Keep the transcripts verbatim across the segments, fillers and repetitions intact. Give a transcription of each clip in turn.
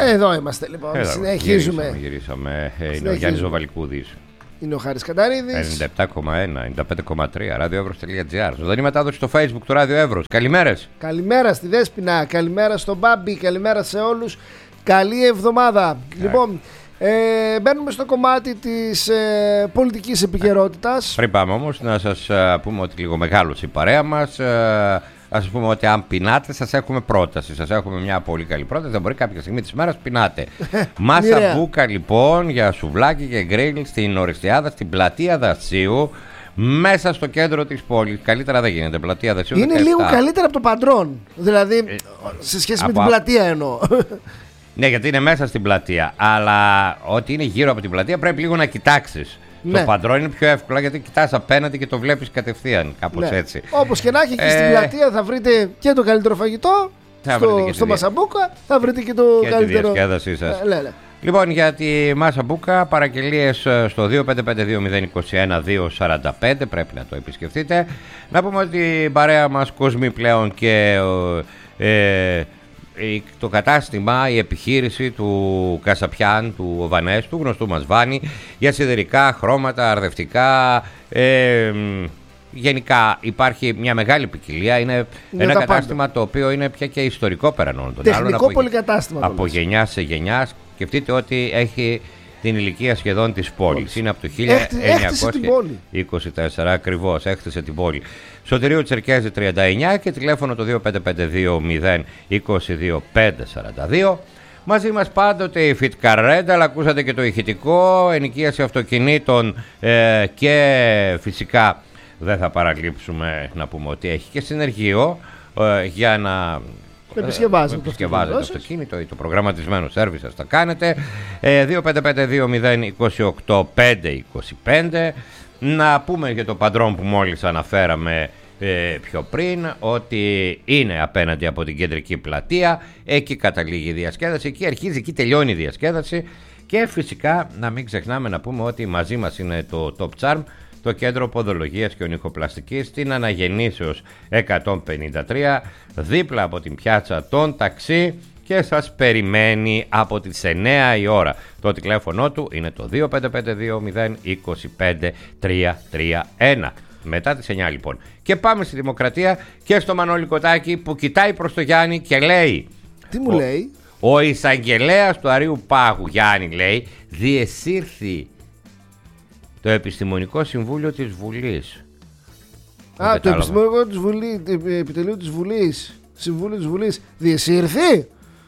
Εδώ είμαστε λοιπόν. Εδώ, συνεχίζουμε. Γυρίσαμε. γυρίσαμε. Είναι ο Γιάννης Ζοβαλικούδης. Είναι ο Χάρης Καταρίδης. ενενήντα επτά κόμμα ένα, ενενήντα πέντε κόμμα τρία, radioevros.gr. Ζωντανή μετάδοση στο Facebook του Ράδιο Εύρος. Καλημέρες. Καλημέρα στη Δέσποινα. Καλημέρα στον Μπάμπη. Καλημέρα σε όλους. Καλή εβδομάδα. Yeah. Λοιπόν, ε, μπαίνουμε στο κομμάτι της ε, πολιτικής επικαιρότητας. Πριν πάμε όμως, να σας ε, πούμε ότι λίγο μεγάλωσε η παρέα μας. Ε, Ας πούμε ότι αν πεινάτε, σας έχουμε πρόταση. Σας έχουμε μια πολύ καλή πρόταση. Δεν μπορεί κάποια στιγμή της ημέρας πεινάτε. Μάσα μπούκα λοιπόν για σουβλάκι και γκρίλ στην Οριστιάδα, στην πλατεία Δασίου, μέσα στο κέντρο της πόλης. Καλύτερα δεν γίνεται. Πλατεία Δασίου. Είναι δεκαεπτά. Λίγο καλύτερα από το Παντρόν. Δηλαδή, ε, σε σχέση με την πλατεία εννοώ. Ναι, γιατί είναι μέσα στην πλατεία. Αλλά ό,τι είναι γύρω από την πλατεία πρέπει λίγο να κοιτάξεις. Ναι. Το Παντρόν είναι πιο εύκολο γιατί κοιτάς απέναντι και το βλέπεις κατευθείαν. Κάπως ναι. έτσι. Όπως και να έχει, και ε... στην πλατεία θα βρείτε και το καλύτερο φαγητό. Θα στο στο Μασαμπούκα θα βρείτε και το και καλύτερο. Τη διασκέδασή σας. Ε, λέ, λέ. Λοιπόν, για τη Μασαμπούκα, παραγγελίες στο δύο πέντε πέντε δύο μηδέν είκοσι ένα δύο σαράντα πέντε. Πρέπει να το επισκεφτείτε. Να πούμε ότι η παρέα μας Κοσμή πλέον και. Ε, το κατάστημα, η επιχείρηση του Κασαπιάν, του Οβανές, του γνωστού μας Βάνη, για σιδερικά, χρώματα, αρδευτικά, ε, γενικά υπάρχει μια μεγάλη ποικιλία. Είναι, είναι ένα κατάστημα πάντα. Το οποίο είναι πια και ιστορικό πέραν όλων των άλλων. Τεχνικό πολυκατάστημα. Από γενιά σε γενιά. Σκεφτείτε ότι έχει την ηλικία σχεδόν της πόλης. Είναι από το χίλια εννιακόσια είκοσι τέσσερα ακριβώς, έχτισε την πόλη. Σωτηρίου Τσερκέζη τριάντα εννιά και τηλέφωνο το δύο πέντε πέντε δύο μηδέν είκοσι δύο πεντακόσια σαράντα δύο. Μαζί μας πάντοτε η Fit Car Rental, ακούσατε και το ηχητικό, ενοικίαση αυτοκινήτων ε, και φυσικά δεν θα παραλείψουμε να πούμε ότι έχει και συνεργείο ε, για να... Επισκευάζετε το, το αυτοκίνητο ή το προγραμματισμένο σέρβις σας τα κάνετε. ε, δύο πέντε πέντε δύο μηδέν είκοσι οκτώ πεντακόσια είκοσι πέντε. Να πούμε για το Παντρόν που μόλις αναφέραμε ε, πιο πριν, ότι είναι απέναντι από την κεντρική πλατεία. Εκεί καταλήγει η διασκέδαση, εκεί αρχίζει, εκεί τελειώνει η διασκέδαση. Και φυσικά να μην ξεχνάμε να πούμε ότι μαζί μας είναι το Top Charm, το κέντρο ποδολογίας και ονυχοπλαστικής στην Αναγεννήσεως εκατόν πενήντα τρία, δίπλα από την πιάτσα των ταξί, και σας περιμένει από τις εννιά η ώρα. Το τηλέφωνο του είναι το δύο πέντε πέντε δύο μηδέν είκοσι πέντε τριακόσια τριάντα ένα. Μετά τις εννιά λοιπόν. Και πάμε στη Δημοκρατία και στο Μανώλη Κοτάκη που κοιτάει προς το Γιάννη και λέει... Τι μου ο, λέει? Ο εισαγγελέας του Αρείου Πάγου, Γιάννη, λέει, διεσύρθη το Επιστημονικό Συμβούλιο της Βουλής. Α, το, το Επιστημονικό της Βουλής, Επιτελείο της Βουλής, Συμβούλιο της Βουλής, διεσύρθη.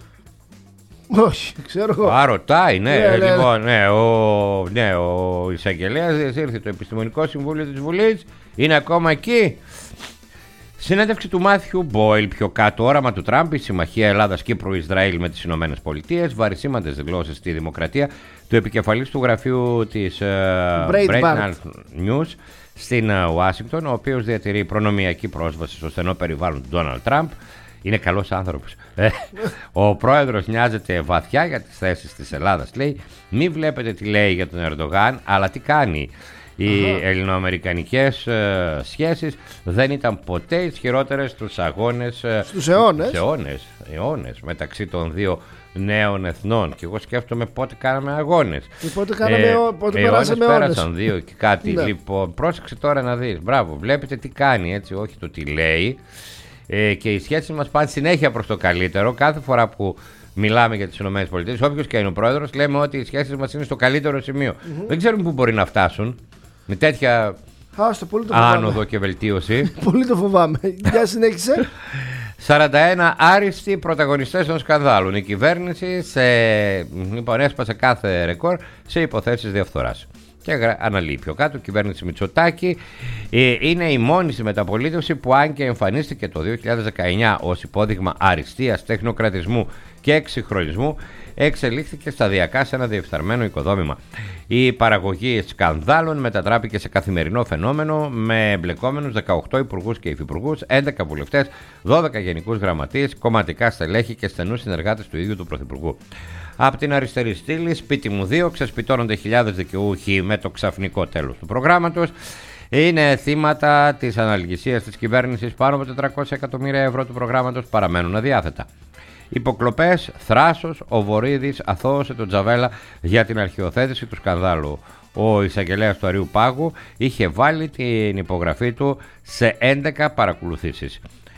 Όχι, ξέρω εγώ. Α, ρωτάει, ναι. ναι, ναι λοιπόν, ναι, ο, ναι, ο εισαγγελέας διεσύρθη το Επιστημονικό Συμβούλιο της Βουλής. Είναι ακόμα εκεί. Συνέντευξη του Μάθιου Μπόιλ πιο κάτω. Όραμα του Τραμπ, η συμμαχία Ελλάδας-Κύπρου-Ισραήλ με τις Ηνωμένες Πολιτείες. Βαρισίμαντες δηλώσεις στη Δημοκρατία του επικεφαλής του γραφείου της Breitbart News στην Ουάσιγκτον, ο οποίος διατηρεί προνομιακή πρόσβαση στο στενό περιβάλλον του Ντόναλντ Τραμπ. Είναι καλός άνθρωπος. Ο πρόεδρος νοιάζεται βαθιά για τις θέσεις της Ελλάδας, λέει. Μην βλέπετε τι λέει για τον Ερντογάν, αλλά τι κάνει. Οι uh-huh. ελληνοαμερικανικές ε, σχέσεις δεν ήταν ποτέ ισχυρότερες στους αγώνες, στους αιώνες. αιώνες, αιώνες μεταξύ των δύο νέων εθνών. Και εγώ σκέφτομαι πότε κάναμε αγώνες. Και πότε κάναμε, ε, πότε περάσαμε αιώνες. Πέρασαν δύο και κάτι. Ναι. Λοιπόν, πρόσεξε τώρα να δεις. Μπράβο, βλέπετε τι κάνει, έτσι, όχι το τι λέει. Ε, και οι σχέσεις μας πάνε συνέχεια προς το καλύτερο. Κάθε φορά που μιλάμε για τις ΗΠΑ, όποιος και είναι ο πρόεδρος, λέμε ότι οι σχέσεις μας είναι στο καλύτερο σημείο. Mm-hmm. Δεν ξέρουμε πού μπορεί να φτάσουν με τέτοια Άστο, πολύ το άνοδο και βελτίωση. Πολύ το φοβάμαι. Για συνέχισε. σαράντα ένα άριστοι πρωταγωνιστές των σκανδάλων. Η κυβέρνηση σε, λοιπόν, έσπασε κάθε ρεκόρ σε υποθέσεις διαφθοράς. Και αναλύει πιο κάτω, η κυβέρνηση Μητσοτάκη ε, είναι η μόνη στη μεταπολίτευση που, αν και εμφανίστηκε το δύο χιλιάδες δεκαεννιά ως υπόδειγμα αριστείας, τεχνοκρατισμού και εξυγχρονισμού, εξελίχθηκε σταδιακά σε ένα διεφθαρμένο οικοδόμημα. Η παραγωγή σκανδάλων μετατράπηκε σε καθημερινό φαινόμενο, με εμπλεκόμενους δεκαοκτώ υπουργούς και υφυπουργούς, έντεκα βουλευτές, δώδεκα γενικούς γραμματείς, κομματικά στελέχη και στενούς συνεργάτες του ίδιου του Πρωθυπουργού. Από την αριστερή στήλη, σπίτι μου δύο, ξεσπιτώνονται χιλιάδες δικαιούχοι με το ξαφνικό τέλος του προγράμματος. Είναι θύματα της αναλγησίας της κυβέρνησης. Πάνω από τετρακόσια εκατομμύρια ευρώ του προγράμματος παραμένουν αδιάθετα. Υποκλοπές, θράσος, ο Βορύδης αθώωσε τον Τζαβέλα για την αρχιοθέτηση του σκανδάλου. Ο εισαγγελέας του Αριού Πάγου είχε βάλει την υπογραφή του σε έντεκα παρακολουθήσεις.